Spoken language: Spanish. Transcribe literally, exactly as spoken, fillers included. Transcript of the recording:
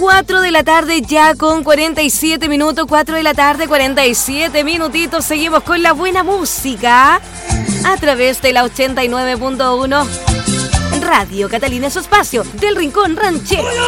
cuatro de la tarde ya con cuarenta y siete minutos, cuatro de la tarde, cuarenta y siete minutitos. Seguimos con la buena música a través de la ochenta y nueve punto uno Radio Catalina, su espacio del Rincón Ranchero.